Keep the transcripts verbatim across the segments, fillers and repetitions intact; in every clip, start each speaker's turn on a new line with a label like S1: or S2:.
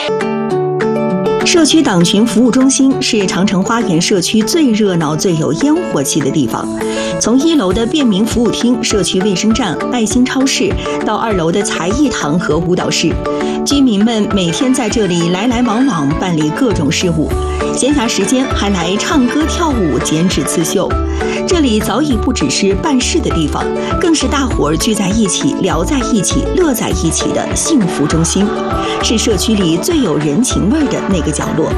S1: 社区党群服务中心是长城花园社区最热闹、最有烟火气的地方。从一楼的便民服务厅、社区卫生站、爱心超市，到二楼的才艺堂和舞蹈室，居民们每天在这里来来往往办理各种事务，闲暇时间还来唱歌跳舞、剪纸刺绣。这里早已不只是办事的地方，更是大伙儿聚在一起、聊在一起、乐在一起的幸福中心，是社区里最有人情味的那个角落。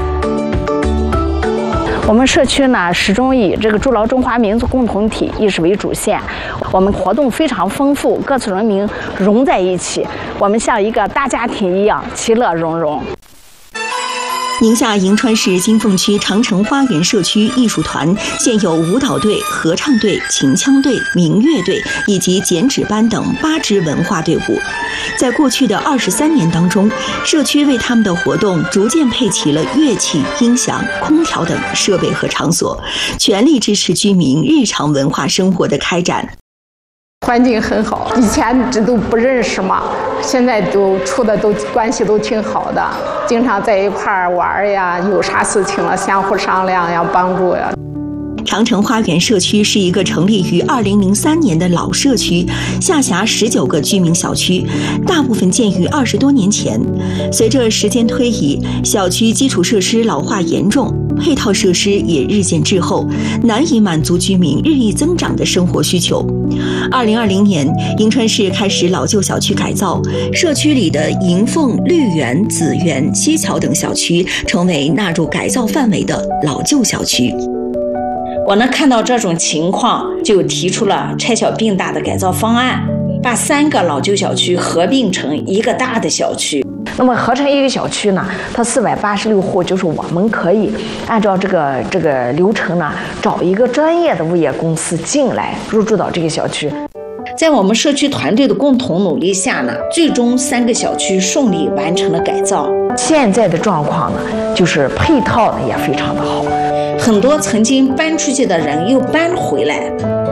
S2: 我们社区呢，始终以这个筑牢中华民族共同体意识为主线。我们活动非常丰富，各村人民融在一起，我们像一个大家庭一样，其乐融融。
S1: 宁夏银川市金凤区长城花园社区艺术团现有舞蹈队、合唱队、秦腔队、民乐队以及剪纸班等八支文化队伍。在过去的二十三年当中，社区为他们的活动逐渐配齐了乐器、音响、空调等设备和场所，全力支持居民日常文化生活的开展。
S3: 环境很好，以前这都不认识嘛，现在都处的都关系都挺好的，经常在一块儿玩呀，有啥事情了相互商量呀，帮助呀。
S1: 长城花园社区是一个成立于二零零三年的老社区，下辖十九个居民小区，大部分建于二十多年前。随着时间推移，小区基础设施老化严重，配套设施也日渐滞后，难以满足居民日益增长的生活需求。二零二零年，银川市开始老旧小区改造，社区里的银凤、绿园、紫园、西桥等小区成为纳入改造范围的老旧小区。
S4: 我呢看到这种情况，就提出了拆小并大的改造方案，把三个老旧小区合并成一个大的小区。
S2: 那么合成一个小区呢，它四百八十六户，就是我们可以按照这个这个流程呢，找一个专业的物业公司进来入住到这个小区。
S4: 在我们社区团队的共同努力下呢，最终三个小区顺利完成了改造。
S2: 现在的状况呢，就是配套呢也非常的好，
S4: 很多曾经搬出去的人又搬回来。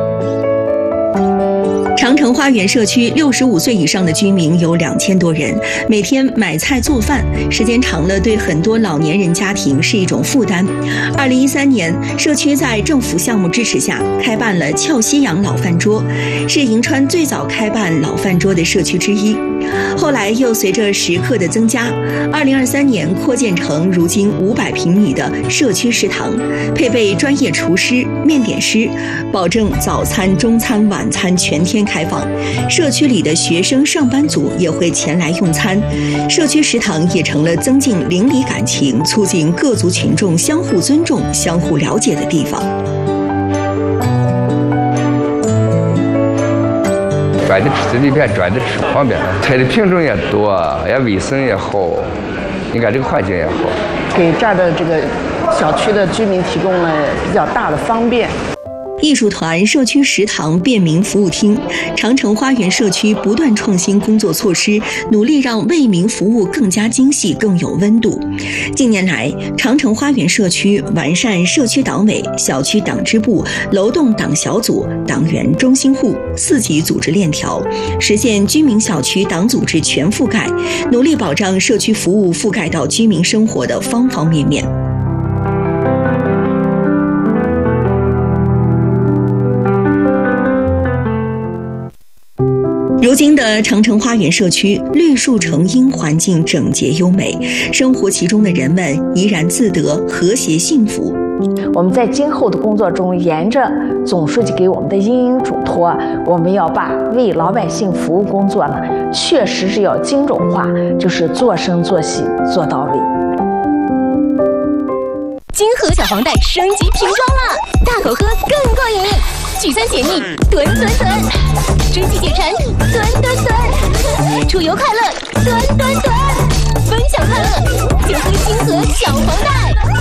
S1: 长城花园社区六十五岁以上的居民有两千多人，每天买菜做饭，时间长了对很多老年人家庭是一种负担。二零一三年，社区在政府项目支持下开办了俏西洋老饭桌，是银川最早开办老饭桌的社区之一。后来又随着食客的增加，二零二三年扩建成如今五百平米的社区食堂，配备专业厨师、面点师，保证早餐、中餐、晚餐全天开放。社区里的学生、上班族也会前来用餐，社区食堂也成了增进邻里感情、促进各族群众相互尊重、相互了解的地方。
S5: 转的吃这边转的吃方便，菜的品种也多，也卫生也好，你看这个环境也好，
S3: 给这儿的这个小区的居民提供了比较大的方便。
S1: 艺术团、社区食堂、便民服务厅，长城花园社区不断创新工作措施，努力让为民服务更加精细、更有温度。近年来，长城花园社区完善社区党委、小区党支部、楼栋党小组、党员中心户四级组织链条，实现居民小区党组织全覆盖，努力保障社区服务覆盖到居民生活的方方面面。如今的长城花园社区绿树成荫，环境整洁优美，生活其中的人们怡然自得，和谐幸福。
S2: 我们在今后的工作中，沿着总书记给我们的殷殷嘱托，我们要把为老百姓服务工作呢，确实是要精准化，就是做深做细做到位。
S6: 金河小黄袋升级瓶装了，大口喝更过瘾，聚餐解腻吨吨吨，春季解馋吨吨吨，出游快乐吨吨吨，分享快乐就喝金河小黄袋。